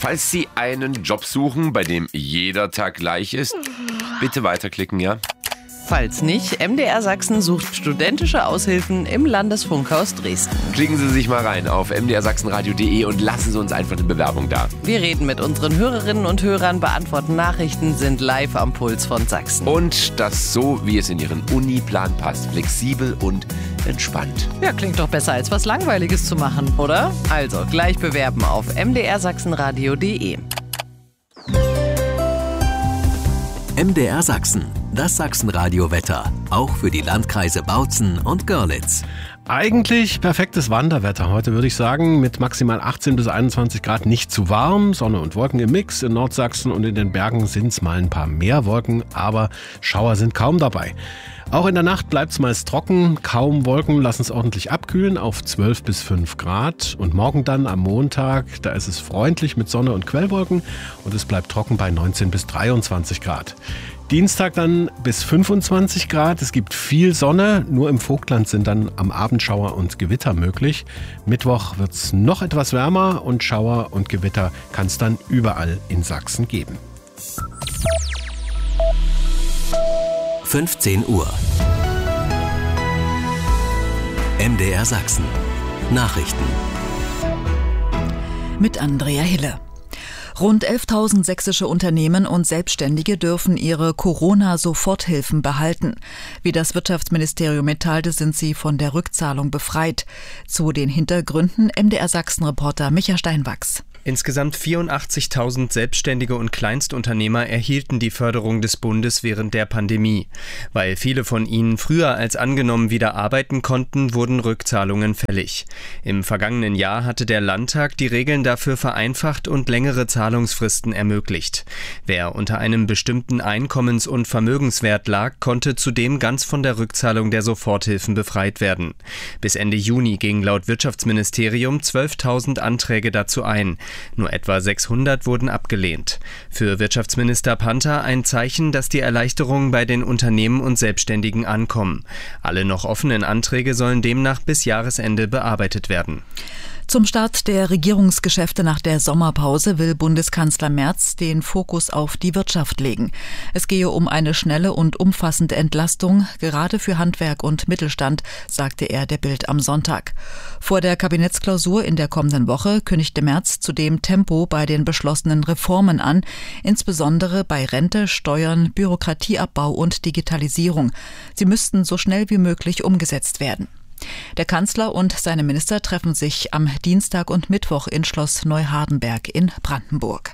Falls Sie einen Job suchen, bei dem jeder Tag gleich ist, bitte weiterklicken, ja? Falls nicht, MDR Sachsen sucht studentische Aushilfen im Landesfunkhaus Dresden. Klicken Sie sich mal rein auf mdrsachsenradio.de und lassen Sie uns einfach eine Bewerbung da. Wir reden mit unseren Hörerinnen und Hörern, beantworten Nachrichten, sind live am Puls von Sachsen. Und das so, wie es in Ihren Uniplan passt. Flexibel und entspannt. Ja, klingt doch besser, als was Langweiliges zu machen, oder? Also, gleich bewerben auf mdrsachsenradio.de. MDR Sachsen, das Sachsenradio-Wetter, auch für die Landkreise Bautzen und Görlitz. Eigentlich perfektes Wanderwetter heute, würde ich sagen, mit maximal 18 bis 21 Grad, nicht zu warm, Sonne und Wolken im Mix. In Nordsachsen und in den Bergen sind es mal ein paar mehr Wolken, aber Schauer sind kaum dabei. Auch in der Nacht bleibt es meist trocken, kaum Wolken, lassen es ordentlich abkühlen auf 12 bis 5 Grad. Und morgen dann am Montag, da ist es freundlich mit Sonne und Quellwolken und es bleibt trocken bei 19 bis 23 Grad. Dienstag dann bis 25 Grad, es gibt viel Sonne, nur im Vogtland sind dann am Abend Schauer und Gewitter möglich. Mittwoch wird es noch etwas wärmer und Schauer und Gewitter kann es dann überall in Sachsen geben. 15 Uhr. MDR Sachsen. Nachrichten. Mit Andrea Hille. Rund 11.000 sächsische Unternehmen und Selbstständige dürfen ihre Corona-Soforthilfen behalten. Wie das Wirtschaftsministerium mitteilte, sind sie von der Rückzahlung befreit. Zu den Hintergründen MDR Sachsen-Reporter Micha Steinwachs. Insgesamt 84.000 Selbstständige und Kleinstunternehmer erhielten die Förderung des Bundes während der Pandemie. Weil viele von ihnen früher als angenommen wieder arbeiten konnten, wurden Rückzahlungen fällig. Im vergangenen Jahr hatte der Landtag die Regeln dafür vereinfacht und längere Zahlungsfristen ermöglicht. Wer unter einem bestimmten Einkommens- und Vermögenswert lag, konnte zudem ganz von der Rückzahlung der Soforthilfen befreit werden. Bis Ende Juni gingen laut Wirtschaftsministerium 12.000 Anträge dazu ein. Nur etwa 600 wurden abgelehnt. Für Wirtschaftsminister Panther ein Zeichen, dass die Erleichterungen bei den Unternehmen und Selbstständigen ankommen. Alle noch offenen Anträge sollen demnach bis Jahresende bearbeitet werden. Zum Start der Regierungsgeschäfte nach der Sommerpause will Bundeskanzler Merz den Fokus auf die Wirtschaft legen. Es gehe um eine schnelle und umfassende Entlastung, gerade für Handwerk und Mittelstand, sagte er der Bild am Sonntag. Vor der Kabinettsklausur in der kommenden Woche kündigte Merz zudem Tempo bei den beschlossenen Reformen an, insbesondere bei Rente, Steuern, Bürokratieabbau und Digitalisierung. Sie müssten so schnell wie möglich umgesetzt werden. Der Kanzler und seine Minister treffen sich am Dienstag und Mittwoch in Schloss Neuhardenberg in Brandenburg.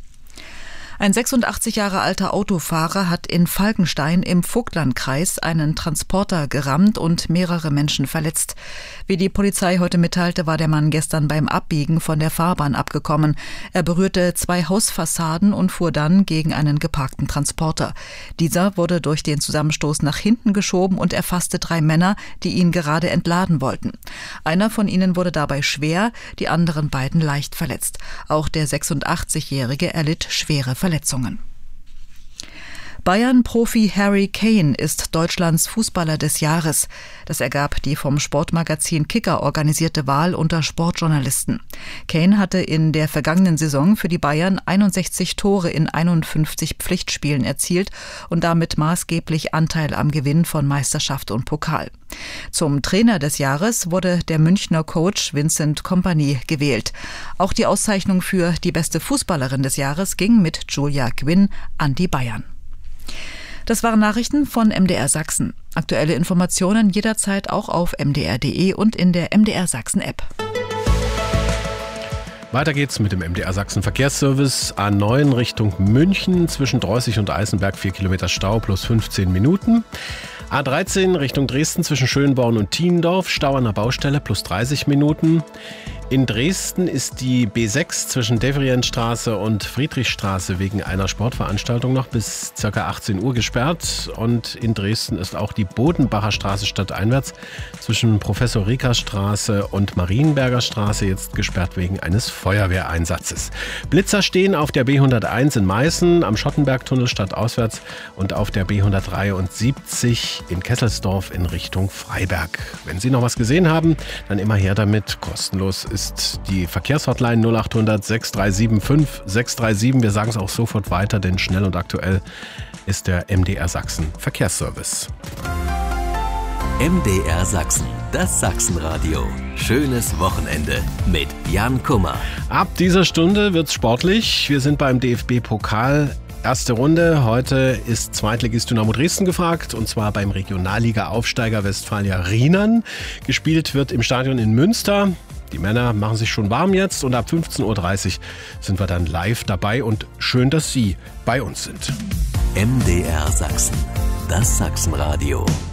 Ein 86 Jahre alter Autofahrer hat in Falkenstein im Vogtlandkreis einen Transporter gerammt und mehrere Menschen verletzt. Wie die Polizei heute mitteilte, war der Mann gestern beim Abbiegen von der Fahrbahn abgekommen. Er berührte 2 Hausfassaden und fuhr dann gegen einen geparkten Transporter. Dieser wurde durch den Zusammenstoß nach hinten geschoben und erfasste 3 Männer, die ihn gerade entladen wollten. Einer von ihnen wurde dabei schwer, die anderen beiden leicht verletzt. Auch der 86-Jährige erlitt schwere Verletzungen. Bayern-Profi Harry Kane ist Deutschlands Fußballer des Jahres. Das ergab die vom Sportmagazin Kicker organisierte Wahl unter Sportjournalisten. Kane hatte in der vergangenen Saison für die Bayern 61 Tore in 51 Pflichtspielen erzielt und damit maßgeblich Anteil am Gewinn von Meisterschaft und Pokal. Zum Trainer des Jahres wurde der Münchner Coach Vincent Kompany gewählt. Auch die Auszeichnung für die beste Fußballerin des Jahres ging mit Julia Quinn an die Bayern. Das waren Nachrichten von MDR Sachsen. Aktuelle Informationen jederzeit auch auf mdr.de und in der MDR Sachsen App. Weiter geht's mit dem MDR Sachsen Verkehrsservice. A9 Richtung München zwischen Dreußig und Eisenberg 4 Kilometer Stau plus 15 Minuten. A13 Richtung Dresden zwischen Schönborn und Thiendorf, Stau an der Baustelle plus 30 Minuten. In Dresden ist die B6 zwischen Devrientstraße und Friedrichstraße wegen einer Sportveranstaltung noch bis ca. 18 Uhr gesperrt. Und in Dresden ist auch die Bodenbacher Straße stadteinwärts zwischen Professor-Rieker-Straße und Marienberger Straße jetzt gesperrt wegen eines Feuerwehreinsatzes. Blitzer stehen auf der B101 in Meißen, am Schottenbergtunnel stadtauswärts und auf der B173 nämlich in Kesselsdorf in Richtung Freiberg. Wenn Sie noch was gesehen haben, dann immer her damit. Kostenlos ist die Verkehrshotline 0800 637 5637. Wir sagen es auch sofort weiter, denn schnell und aktuell ist der MDR Sachsen Verkehrsservice. MDR Sachsen, das Sachsenradio. Schönes Wochenende mit Jan Kummer. Ab dieser Stunde wird's sportlich. Wir sind beim DFB-Pokal. Erste Runde. Heute ist Zweitligist Dynamo Dresden gefragt, und zwar beim Regionalliga-Aufsteiger Westfalia Rheinern. Gespielt wird im Stadion in Münster. Die Männer machen sich schon warm jetzt und ab 15.30 Uhr sind wir dann live dabei und schön, dass Sie bei uns sind. MDR Sachsen, das Sachsenradio.